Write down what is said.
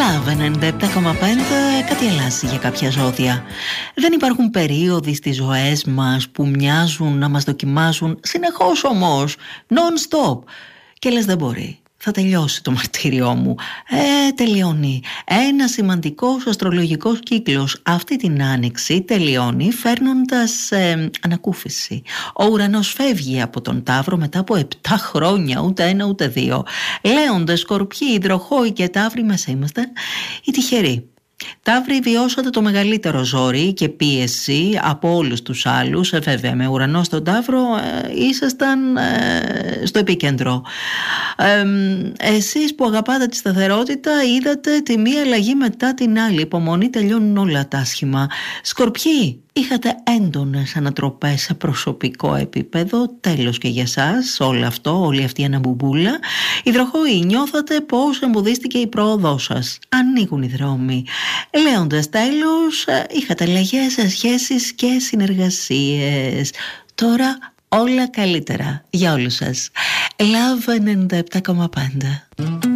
Love 97,5. Κάτι αλλάζει για κάποια ζώδια. Δεν υπάρχουν περίοδοι στις ζωές μας που μοιάζουν να μας δοκιμάζουν συνεχώς όμως, non-stop. Και λες δεν μπορεί. Θα τελειώσει το μαρτύριό μου. Τελειώνει. Ένα σημαντικός αστρολογικός κύκλος αυτή την άνοιξη τελειώνει φέρνοντας ανακούφιση. Ο ουρανός φεύγει από τον Ταύρο μετά από 7 χρόνια, ούτε ένα ούτε δύο. Λέοντες, Σκορπιοί, Υδροχόοι και Ταύροι μέσα είμαστε οι τυχεροί. Ταύροι, βιώσατε το μεγαλύτερο ζόρι και πίεση από όλους τους άλλους. Βέβαια, με ουρανό στον Ταύρο ήσασταν στο επίκεντρο. Εσείς που αγαπάτε τη σταθερότητα είδατε τη μία αλλαγή μετά την άλλη. Υπομονή, τελειώνουν όλα τα άσχημα. Σκορπιοί, είχατε έντονες ανατροπές σε προσωπικό επίπεδο. Τέλος και για σας όλο αυτό, όλη αυτή η αναμπουμπούλα. Υδροχόοι, νιώθατε πως εμποδίστηκε η πρόοδός σας. Ανοίγουν οι δρόμοι. Λέοντας, τέλος, είχατε αλλαγές σε σχέσεις και συνεργασίες. Τώρα όλα καλύτερα για όλους σας. Love 97,5.